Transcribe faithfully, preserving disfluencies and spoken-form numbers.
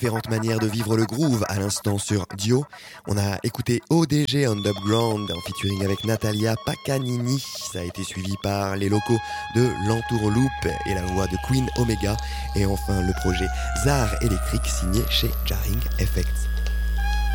différentes manières de vivre le groove à l'instant sur Dio. On a écouté O D G Underground en featuring avec Natalia Pacanini. Ça a été suivi par les locaux de l'Entourloupe et la voix de Queen Omega. Et enfin le projet Zar Electric signé chez Jarring Effects.